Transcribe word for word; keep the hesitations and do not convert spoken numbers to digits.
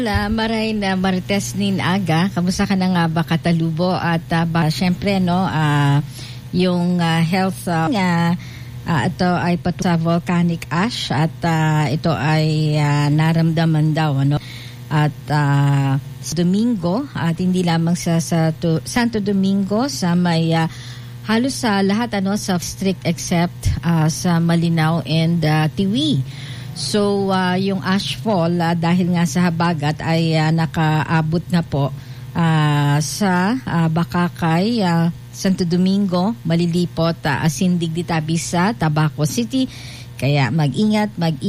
Na maray na Martes nin aga, kamusta ka na nga ba Katalubo? At uh, ba, syempre no, uh, yung uh, health uh, uh, uh, ito ay patu sa volcanic ash at uh, ito ay uh, naramdaman daw ano. At uh, sa Domingo at hindi lamang sa, sa to, Santo Domingo sa may uh, halos sa lahat ano sa strict except uh, sa Malinao and uh, Tiwi. So, uh, yung ashfall, uh, dahil nga sa habagat, ay uh, nakaabot na po uh, sa uh, Bakakay, uh, Santo Domingo, Malilipot, uh, Asindig, Ditabisa, Tabaco City. Kaya mag-ingat, mag-ingat.